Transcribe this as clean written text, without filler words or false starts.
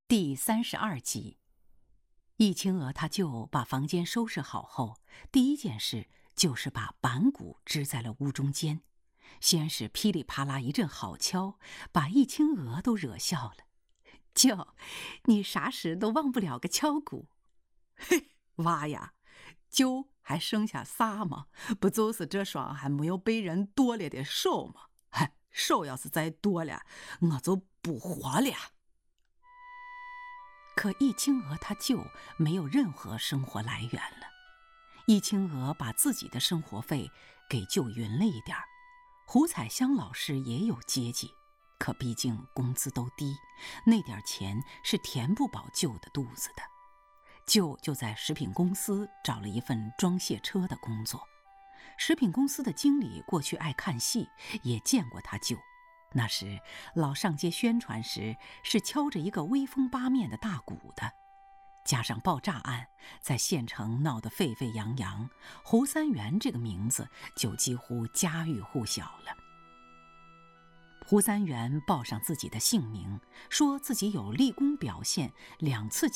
第32集，易清娥他舅把房间收拾好后，第一件事就是把板鼓支在了屋中间。先是噼里啪啦一阵好敲，把易清娥都惹笑了。舅，你啥时都忘不了个敲鼓。 嘿，娃呀，舅还生下仨嘛，不就是这双还没有被人夺了的手吗？嗨，手要是再多了，我就不活了。 可易清娥他舅没有任何生活来源了。易清娥把自己的生活费给舅匀了一点儿。胡彩香老师也有接济，可毕竟工资都低，那点钱是填不饱舅的肚子的。舅就在食品公司找了一份装卸车的工作。食品公司的经理过去爱看戏，也见过他舅。那时老上街宣传时是敲着一个威风八面的大鼓的。加上爆炸案在县城闹得沸沸扬扬，胡三元这个名字就几乎家喻户晓了。胡三元报上自己的姓名，说自己有立功表现，2次